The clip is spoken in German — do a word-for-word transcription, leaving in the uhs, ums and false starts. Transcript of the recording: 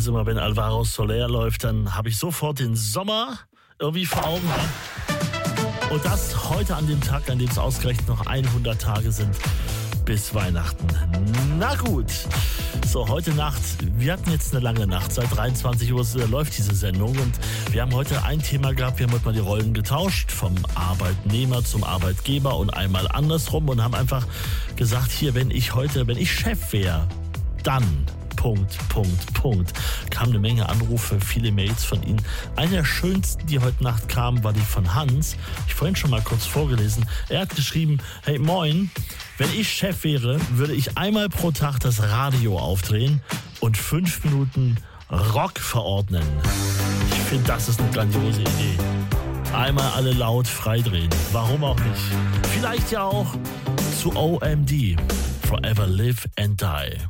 Also immer wenn Alvaro Soler läuft, dann habe ich sofort den Sommer irgendwie vor Augen. Und das heute an dem Tag, an dem es ausgerechnet noch hundert Tage sind bis Weihnachten. Na gut. So, heute Nacht, wir hatten jetzt eine lange Nacht. Seit dreiundzwanzig Uhr läuft diese Sendung und wir haben heute ein Thema gehabt. Wir haben heute mal die Rollen getauscht, vom Arbeitnehmer zum Arbeitgeber und einmal andersrum und haben einfach gesagt, hier, wenn ich heute, wenn ich Chef wäre, dann... Punkt, Punkt, Punkt. Kam eine Menge Anrufe, viele Mails von Ihnen. Eine der schönsten, die heute Nacht kam, war die von Hans. Ich vorhin schon mal kurz vorgelesen. Er hat geschrieben, hey moin, wenn ich Chef wäre, würde ich einmal pro Tag das Radio aufdrehen und fünf Minuten Rock verordnen. Ich finde, das ist eine grandiose Idee. Einmal alle laut freidrehen. Warum auch nicht? Vielleicht ja auch zu O M D. Forever Live and Die.